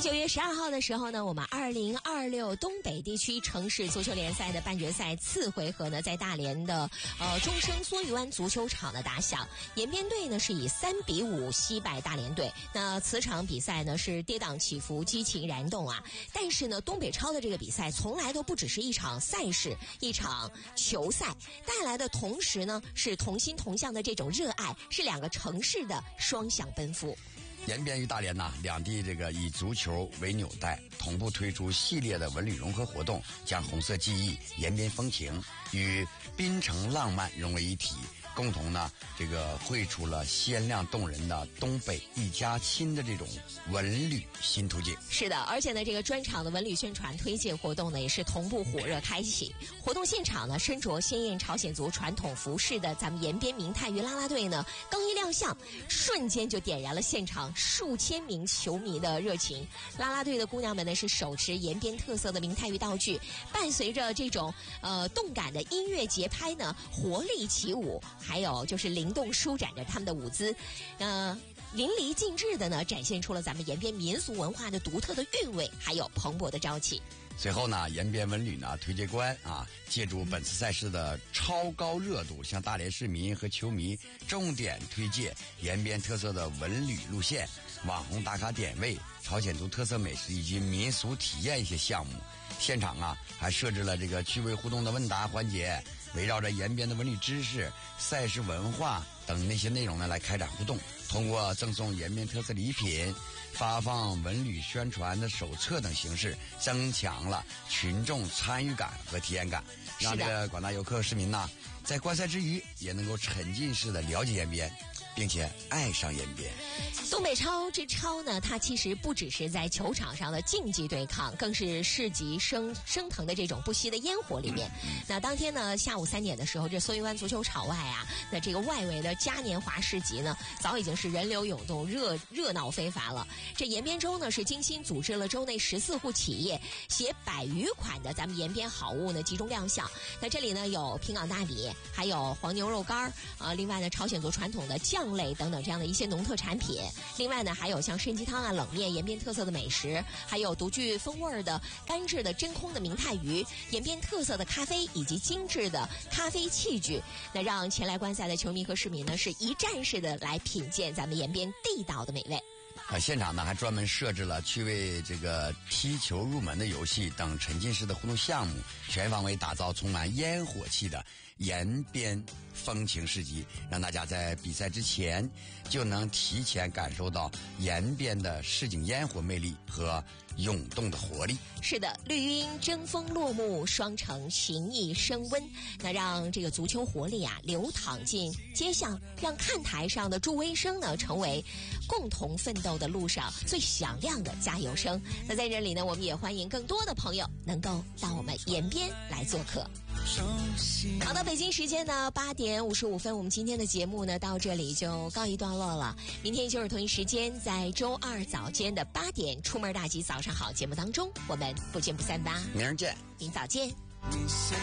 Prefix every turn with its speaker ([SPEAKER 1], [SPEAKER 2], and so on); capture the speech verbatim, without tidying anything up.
[SPEAKER 1] 九月十二号的时候呢，我们二零二六东北地区城市足球联赛的半决赛次回合呢，在大连的呃中生梭鱼湾足球场的打响，延边队呢是以三比五惜败大连队。那此场比赛呢是跌宕起伏、激情燃动啊！但是呢，东北超的这个比赛从来都不只是一场赛事、一场球赛，带来的同时呢是同心同向的这种热爱，是两个城市的双向奔赴。
[SPEAKER 2] 延边与大连呐，两地这个以足球为纽带，同步推出系列的文旅融合活动，将红色记忆、延边风情与滨城浪漫融为一体，共同呢这个绘出了鲜亮动人的东北一家亲的这种文旅新途径。
[SPEAKER 1] 是的，而且呢，这个专场的文旅宣传推介活动呢，也是同步火热开启。活动现场呢，身着鲜艳朝鲜族传统服饰的咱们延边明泰鱼啦啦队呢，刚一亮相，瞬间就点燃了现场数千名球迷的热情。啦啦队的姑娘们呢，是手持延边特色的明泰鱼道具，伴随着这种呃动感的音乐节拍呢，活力起舞，还有就是灵动舒展着他们的舞姿，呃。淋漓尽致的呢，展现出了咱们延边民俗文化的独特的韵味，还有蓬勃的朝气。
[SPEAKER 2] 随后呢，延边文旅呢推介官啊，借助本次赛事的超高热度，向大连市民和球迷重点推介延边特色的文旅路线、网红打卡点位、朝鲜族特色美食以及民俗体验一些项目。现场啊，还设置了这个趣味互动的问答环节，围绕着延边的文旅知识、赛事文化等那些内容呢来开展互动。通过赠送延边特色礼品、发放文旅宣传的手册等形式，增强了群众参与感和体验感，让这个广大游客市民呐，在观赛之余也能够沉浸式的了解延边，并且爱上延边。
[SPEAKER 1] 东北超之超呢，它其实不只是在球场上的竞技对抗，更是市集升升腾的这种不息的烟火里面。那当天呢，下午三点的时候，这梭鱼湾足球场外啊，那这个外围的嘉年华市集呢，早已经是人流涌动、热热闹非凡了。这延边粥呢，是精心组织了州内十四户企业，携百余款的咱们延边好物呢集中亮相。那这里呢有平岗大米，还有黄牛肉干啊，另外呢朝鲜族传统的酱类等等这样的一些农特产品。另外呢，还有像参鸡汤啊、冷面、延边特色的美食，还有独具风味的干制的真空的明泰鱼、延边特色的咖啡以及精致的咖啡器具，那让前来观赛的球迷和市民呢，是一站式的来品鉴咱们延边地道的美味。
[SPEAKER 2] 啊，现场呢还专门设置了趣味这个踢球入门的游戏等沉浸式的互动项目，全方位打造充满烟火气的延边风情市集，让大家在比赛之前就能提前感受到延边的市井烟火魅力和涌动的活力。
[SPEAKER 1] 是的，绿茵争锋落幕，双城情谊升温，那让这个足球活力啊流淌进街巷，让看台上的助威声呢成为共同奋斗的路上最响亮的加油声。那在这里呢，我们也欢迎更多的朋友能够到我们延边来做客。好的，北京时间呢八点五十五分，我们今天的节目呢到这里就告一段落了。明天就是同一时间，在周二早间的八点，出门大吉早上好节目当中，我们不见不散吧。
[SPEAKER 2] 明儿见，
[SPEAKER 1] 明早见。